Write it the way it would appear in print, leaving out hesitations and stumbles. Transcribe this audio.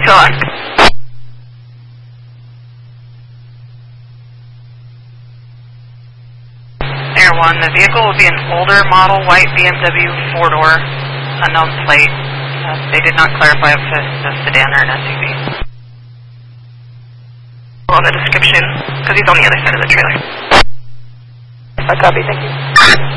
Still ask. Air 1, the vehicle will be an older model white BMW 4-door, unknown plate. They did not clarify if it's a sedan or an SUV. On the description, because he's on the other side of the trailer. I copy, thank you.